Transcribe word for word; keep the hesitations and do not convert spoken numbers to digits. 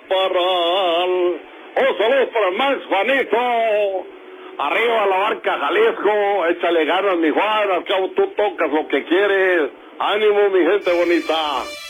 Chaparral. Un saludo para el Max Juanito. Arriba la barca Jalisco. Échale ganas, mi Juan. Al cabo tú tocas lo que quieres. Ánimo, mi gente bonita.